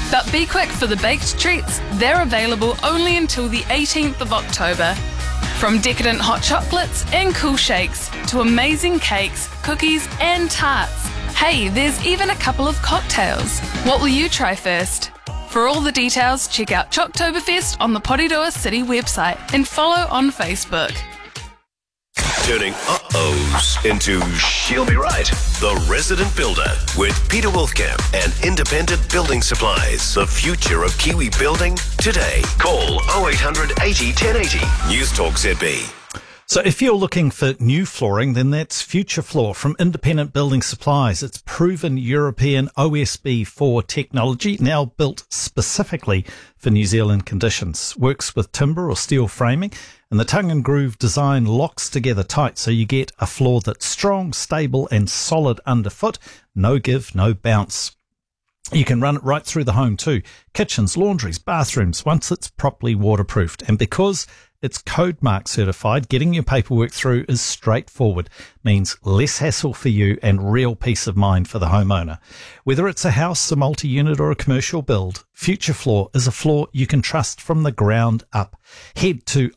But be quick for the baked treats. They're available only until the 18th of October. From decadent hot chocolates and cool shakes to amazing cakes, cookies and tarts. Hey, there's even a couple of cocktails. What will you try first? For all the details, check out Choctoberfest on the Porirua City website and follow on Facebook. Turning uh-ohs into she'll be right. The Resident Builder with Peter Wolfkamp and Independent Building Supplies. The future of Kiwi building today. Call 0800 80 1080. News Talk ZB. So if you're looking for new flooring, then that's Future Floor from Independent Building Supplies. It's proven European OSB 4 technology, now built specifically for New Zealand conditions. Works with timber or steel framing, and the tongue and groove design locks together tight so you get a floor that's strong, stable and solid underfoot. No give, no bounce. You can run it right through the home too. Kitchens, laundries, bathrooms, once it's properly waterproofed. And because it's Code Mark certified, getting your paperwork through is straightforward. Means less hassle for you and real peace of mind for the homeowner. Whether it's a house, a multi-unit or a commercial build, Future Floor is a floor you can trust from the ground up. Head to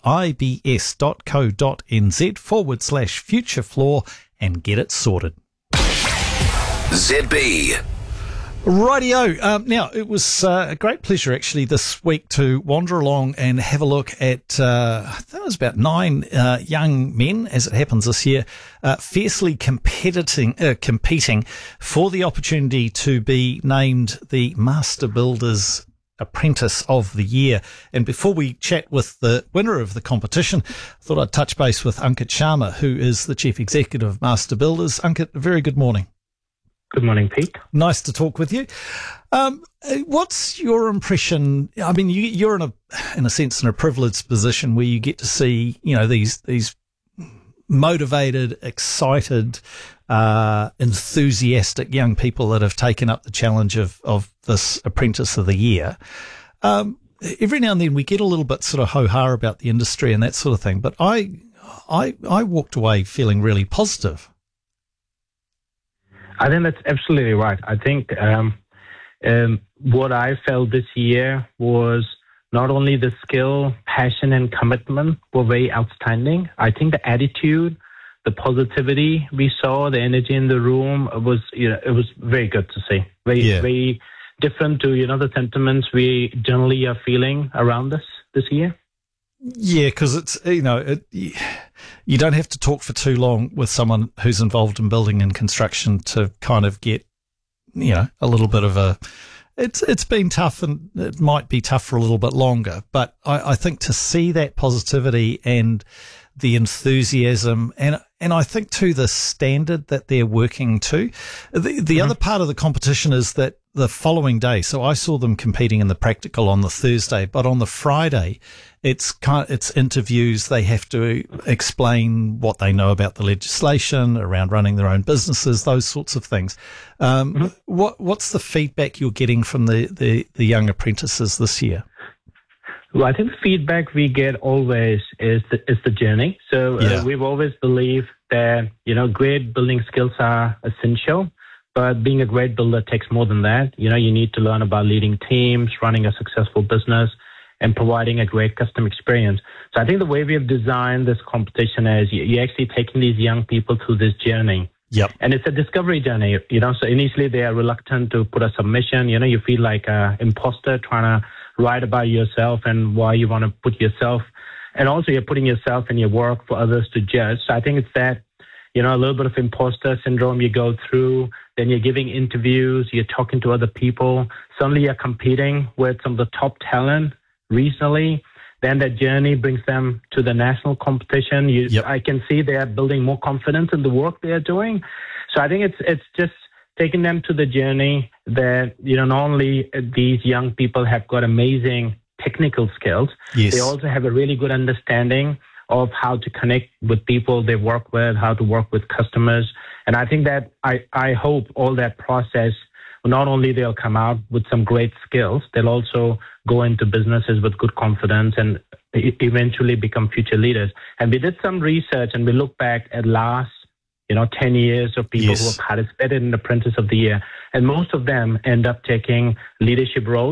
ibs.co.nz/Future Floor and get it sorted. ZB. Rightio. Now, it was a great pleasure actually this week to wander along and have a look at, I think it was about 9 young men, as it happens this year, fiercely competing for the opportunity to be named the Master Builders Apprentice of the Year. And before we chat with the winner of the competition, I thought I'd touch base with Ankit Sharma, who is the Chief Executive of Master Builders. Ankit, a very good morning. Good morning, Pete. Nice to talk with you. What's your impression? I mean, you're in a sense in a privileged position where you get to see, you know, these motivated, excited, enthusiastic young people that have taken up the challenge of this Apprentice of the Year. Every now and then we get a little bit sort of ho-ha about the industry and that sort of thing, but I walked away feeling really positive. I think that's absolutely right. I think what I felt this year was not only the skill, passion, and commitment were very outstanding. I think the attitude, the positivity we saw, the energy in the room was, it was very good to see. Very different to, the sentiments we generally are feeling around this year. Yeah, because it's, you don't have to talk for too long with someone who's involved in building and construction to kind of get, a little bit of a, it's been tough and it might be tough for a little bit longer. But I think to see that positivity and the enthusiasm and I think too the standard that they're working to. The other part of the competition is that the following day, so I saw them competing in the practical on the Thursday, but on the Friday, it's interviews. They have to explain what they know about the legislation around running their own businesses, those sorts of things. What's the feedback you're getting from the young apprentices this year? Well, I think the feedback we get always is the journey. So we've always believed that, great building skills are essential, but being a great builder takes more than that. You need to learn about leading teams, running a successful business, and providing a great customer experience. So I think the way we have designed this competition is you're actually taking these young people through this journey. Yep. And it's a discovery journey, so initially they are reluctant to put a submission. You feel like an imposter trying to write about yourself and why you want to put yourself, and also you're putting yourself in your work for others to judge. So I think it's that, a little bit of imposter syndrome you go through, then you're giving interviews, you're talking to other people, suddenly you're competing with some of the top talent regionally, then that journey brings them to the national competition. I can see they are building more confidence in the work they are doing. So I think it's just taking them to the journey that, not only these young people have got amazing technical skills, they also have a really good understanding of how to connect with people they work with, how to work with customers. And I think that I hope all that process, not only they'll come out with some great skills, they'll also go into businesses with good confidence and eventually become future leaders. And we did some research and we look back at last 10 years of people who have participated in Apprentice of the Year. And most of them end up taking leadership roles